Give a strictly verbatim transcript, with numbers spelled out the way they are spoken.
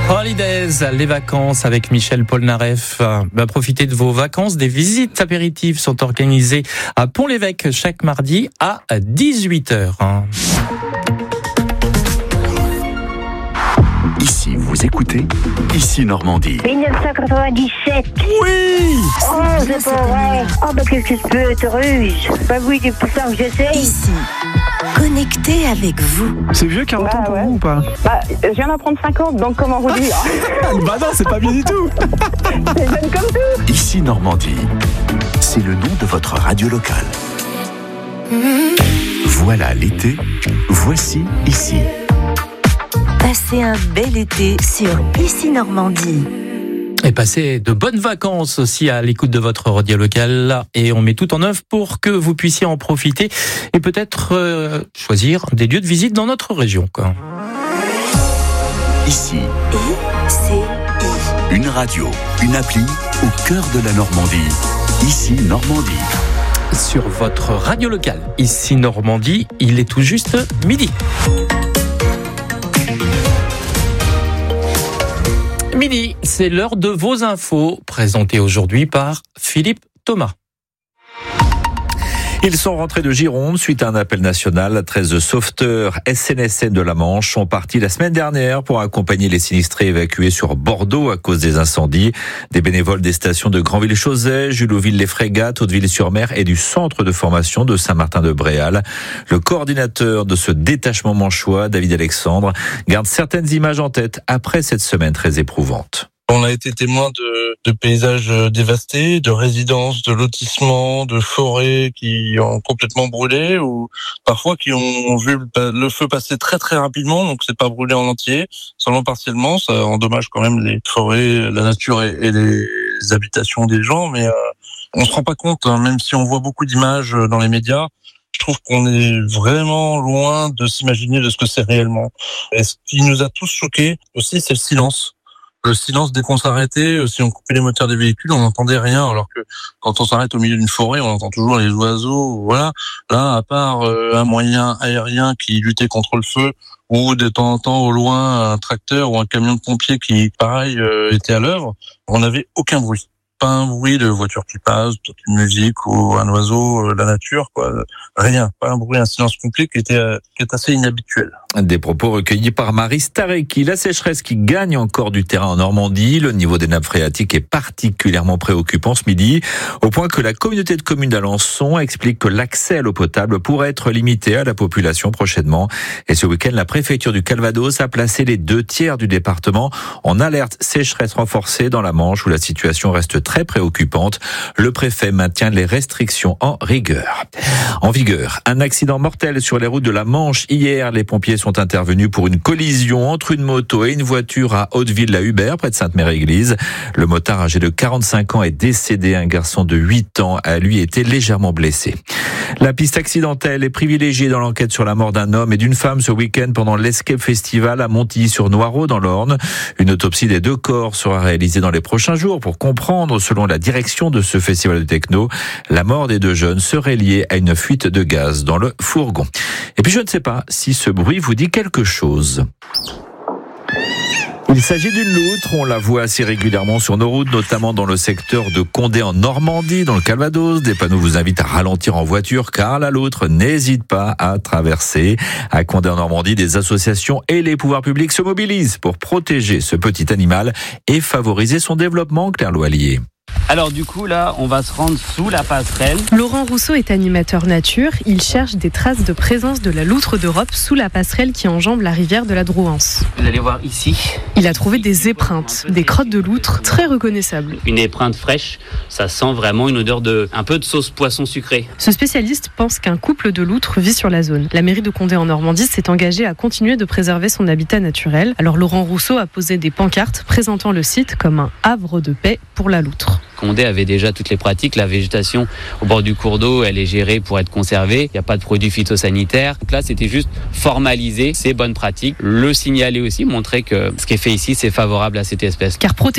Holidays, les vacances avec Michel Polnareff. Bah, profitez de vos vacances. Des visites apéritives sont organisées à Pont-l'Évêque chaque mardi à dix-huit heures. Ici, vous écoutez Ici Normandie. dix-neuf cent quatre-vingt-dix-sept. Oui. Oh, c'est pas vrai. Oh, bah, qu'est-ce que tu peux être russe. Bah oui, c'est pour ça que j'essaye. Ici, connecté avec vous. C'est vieux quarante ans Bah, pour ouais. vous ou pas? Bah, je viens d'en prendre cinquante, donc comment vous dire? Bah non, c'est pas bien du tout. C'est jeune comme tout. Ici Normandie, c'est le nom de votre radio locale. Voilà l'été, voici Ici. Passez un bel été sur Ici Normandie. Et passez de bonnes vacances aussi à l'écoute de votre radio locale. Et on met tout en œuvre pour que vous puissiez en profiter et peut-être euh, choisir des lieux de visite dans notre région, quoi. Ici, I C I. une radio, une appli au cœur de la Normandie. Ici Normandie. Sur votre radio locale, Ici Normandie, il est tout juste midi. Midi, c'est l'heure de vos infos, présentées aujourd'hui par Philippe Thomas. Ils sont rentrés de Gironde suite à un appel national. treize sauveteurs S N S N de la Manche sont partis la semaine dernière pour accompagner les sinistrés évacués sur Bordeaux à cause des incendies. Des bénévoles des stations de Granville-Chauzet, Julouville-les-Frégates, Hauteville-sur-Mer et du centre de formation de Saint-Martin-de-Bréal. Le coordinateur de ce détachement manchois, David Alexandre, garde certaines images en tête après cette semaine très éprouvante. On a été témoin de, de paysages dévastés, de résidences, de lotissements, de forêts qui ont complètement brûlé ou parfois qui ont vu le feu passer très très rapidement, donc c'est pas brûlé en entier, seulement partiellement. Ça endommage quand même les forêts, la nature et, et les, les habitations des gens, mais euh, on se rend pas compte, hein, même si on voit beaucoup d'images dans les médias. Je trouve qu'on est vraiment loin de s'imaginer de ce que c'est réellement. Et ce qui nous a tous choqués aussi, c'est le silence. Le silence dès qu'on s'arrêtait, si on coupait les moteurs des véhicules, on n'entendait rien. Alors que quand on s'arrête au milieu d'une forêt, on entend toujours les oiseaux. Voilà. Là, à part euh, un moyen aérien qui luttait contre le feu, ou de temps en temps au loin un tracteur ou un camion de pompiers qui, pareil, euh, était à l'œuvre, on n'avait aucun bruit. Pas un bruit de voiture qui passe, peut-être une musique ou un oiseau, la nature, quoi. Rien. Pas un bruit, un silence complet qui était, qui est assez inhabituel. Des propos recueillis par Marie Starecki. La sécheresse qui gagne encore du terrain en Normandie. Le niveau des nappes phréatiques est particulièrement préoccupant ce midi, au point que la communauté de communes d'Alençon explique que l'accès à l'eau potable pourrait être limité à la population prochainement. Et ce week-end, la préfecture du Calvados a placé les deux tiers du département en alerte sécheresse renforcée dans la Manche, où la situation reste très préoccupante. Le préfet maintient les restrictions en rigueur. En vigueur, un accident mortel sur les routes de la Manche. Hier, les pompiers sont intervenus pour une collision entre une moto et une voiture à Hauteville-la-Hubert, près de Sainte-Mère-Église. Le motard âgé de quarante-cinq ans est décédé. Un garçon de huit ans a lui été légèrement blessé. La piste accidentelle est privilégiée dans l'enquête sur la mort d'un homme et d'une femme ce week-end pendant l'Escape Festival à Montilly-sur-Noireau dans l'Orne. Une autopsie des deux corps sera réalisée dans les prochains jours pour comprendre, selon la direction de ce festival de techno, la mort des deux jeunes serait liée à une fuite de gaz dans le fourgon. Et puis je ne sais pas si ce bruit vous dit quelque chose. Il s'agit d'une loutre, on la voit assez régulièrement sur nos routes, notamment dans le secteur de Condé en Normandie, dans le Calvados. Des panneaux vous invitent à ralentir en voiture car la loutre n'hésite pas à traverser. À Condé en Normandie, des associations et les pouvoirs publics se mobilisent pour protéger ce petit animal et favoriser son développement, Claire Loalier. Alors du coup là on va se rendre sous la passerelle. Laurent Rousseau est animateur nature, il cherche des traces de présence de la loutre d'Europe sous la passerelle qui enjambe la rivière de la Drouance. Vous allez voir ici. Il a trouvé des épreintes, des crottes de loutre très reconnaissables. Une épreinte fraîche, ça sent vraiment une odeur de un peu de sauce poisson sucré. Ce spécialiste pense qu'un couple de loutres vit sur la zone. La mairie de Condé en Normandie s'est engagée à continuer de préserver son habitat naturel. Alors Laurent Rousseau a posé des pancartes présentant le site comme un havre de paix pour la loutre. Condé avait déjà toutes les pratiques. La végétation au bord du cours d'eau, elle est gérée pour être conservée. Il n'y a pas de produits phytosanitaires. Donc là, c'était juste formaliser ces bonnes pratiques, le signaler aussi, montrer que ce qui est fait ici, c'est favorable à cette espèce. Car protéger